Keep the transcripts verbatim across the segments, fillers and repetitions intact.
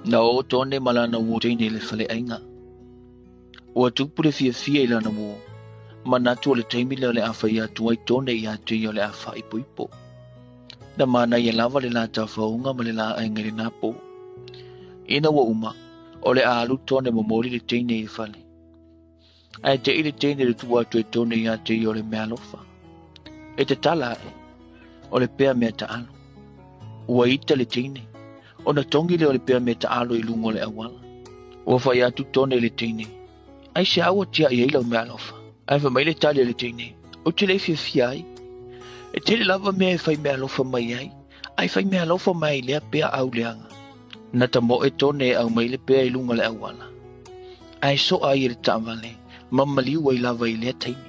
Na o tone malana wo tene le fale ainga. O tupu le fia fia ilana wo. Manatu le taimi le afa ia tuai tone ia tui le afa ipo ipo. Na mana ia lava le la tafaunga ma le la ainga le napo. Ina wa uma. O le alu tone momoli le tene i fale. Ai te ile tene le tua tue tone ia tui o le mea lofa. E te tala e. O le pea mea ta alo. Ua ita le tene. O na tongi le o le pea mea ta alo i lungo le awala. Ua fai atu tone le tene. Ai se awa tia i eila o mea lofa. Ai fa mai le tali le tene. O te le fia fia ai. E te le lava mea e fai mea lofa mai ai. Ai fai mea lofa mai lea pea au leanga. Na ta mo e tone au mai le pea i lunga le awala. Ai so ai e le tamale. Mamali ua i lava i lea taimi.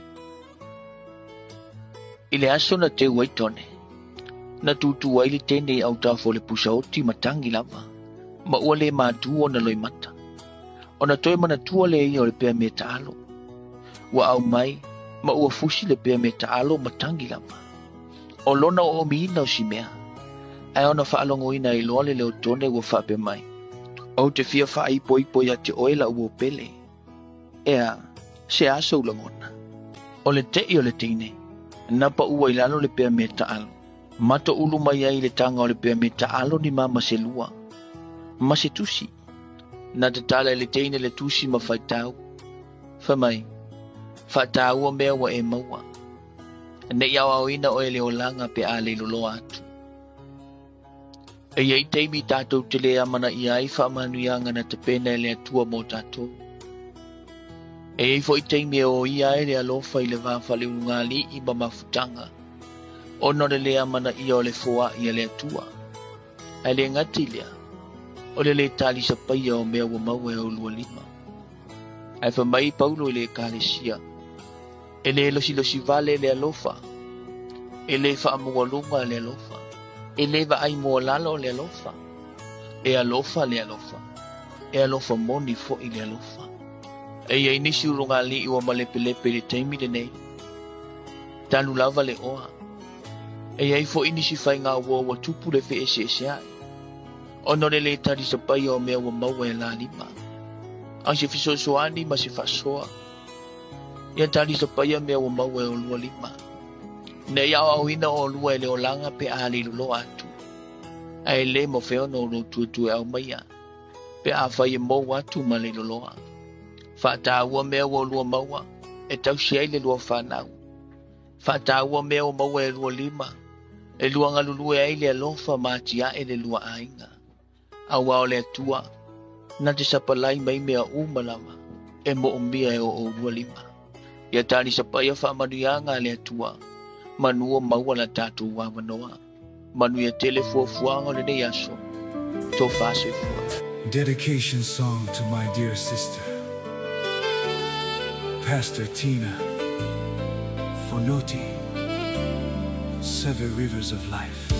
I le aso na te uai tone. Na tutu ai le tene au tafo le pusa oti matangi lava. Ma ua le matu o na loi mata. O na toe mana tua le i o le pea me taalo. Ua au mai, ma ua fusi le pea me taalo matangi lava. O lona o miina o si mea. Ai ona whaalongo ina i loa le leo tone ua whape mai. O te fia wha i poi poi a te oela ua pele. Ea, se aso ulangona. O le te i o le tine. Napa ua ilalo le pea me taalo. Mato ulu mai ai le tanga o le pea me taalo ni mama se lua. Ma se tusi. Na te tala le teine le tusi ma fai tau. Fa mai. Fa tau o mea wa e maua. Ne iau au ina o ele o langa pe a le lolo atu. E iei teimi tātou te lea mana i ai wha manu ianga na te pena e le atua mo tātou. E iei fo i teimi o i ai le alofa i le vāwhale ungali i ma mafutanga. Ono le lea mana i o le foa i le atua. Ai le ngati lea. O le le tali sa paia o mea wa maua e o lua lima. Ai fa mai paulo i le kālesia. E le losi losi vale le alofa. E le fa amua lunga le alofa. E le va ai mua lalo le alofa. E alofa le alofa. E alofa moni fo i le alofa. E iei nisi urunga li iwa malepe lepe le teimi le nei. Tanu lava le oa. E iei fo inisi fai ngā ua wa tupu le fe ese ese ai. Ono le le tari sa pai o mea wa maua e la lima. Ang se fiso soani ma se fasoa. Ia tari sa pai o mea wa maua e o lua lima. Ne iau au ina o lua e le o langa pe a li lulo atu. A e le mo feo no lo tu tu e au maia. Pe a fai e mo watu ma le luloa. Fata ua mea wa lua maua. E tau si ai le lua whanau. Fata ua mea wa maua e lua lima. E lua ngalulu e ai le alofa ma tia e le lua ainga. Awa o le atua, na te sapalai mai mea umalama, e mo umbia e o o ua lima. Ia tani sapaya wha manuianga le atua, manua maua la tatu wa manoa, manu ia tele fuafuanga le ne aso, to fase fua. Dedication song to my dear sister, Pastor Tina Fonoti, Seven Rivers of Life.